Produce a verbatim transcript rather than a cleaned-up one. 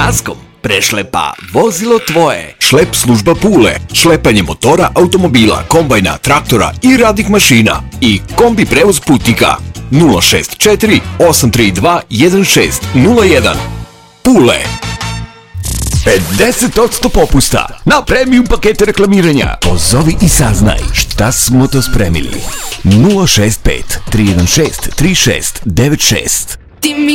daskom prešlepa vozilo tvoje. Šlep služba Pule. Šlepanje motora, automobila, kombajna, traktora i radnih mašina. I kombi prevoz putnika. nula šest četiri osam tri dva jedan šest nula jedan. Pule. pedeset posto popusta na premium pakete reklamiranja. Pozovi i saznaj šta smo to spremili. nula šest pet tri jedan šest tri šest devet šest.